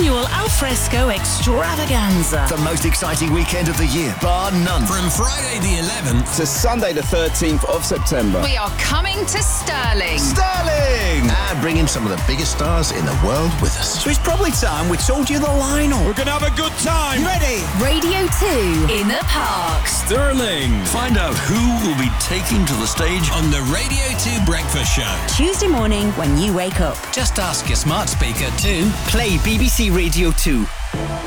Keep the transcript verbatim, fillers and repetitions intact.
annual Alfresco Extravaganza. The most exciting weekend of the year, bar none. From Friday the eleventh to Sunday the thirteenth of September. We are coming to Stirling. Stirling! And bringing some of the biggest stars in the world with us. So it's probably time we told you the lineup. We're going to have a good time. You ready? Radio two in the park. Stirling. Find out who will be taking to the stage on the Radio two Breakfast Show. Tuesday morning when you wake up. Just ask your smart speaker to Play B B C Radio two.